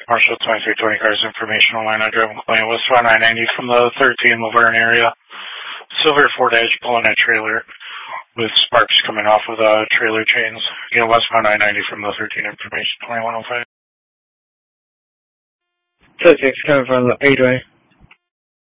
Marshall 2320 cars information line. I drove McLean West 990 from the 13 Laverne area. Silver Ford Edge pulling a trailer with sparks coming off of the trailer chains. Again, West 990 from the 13 information 2105. 36 coming from the 8-way.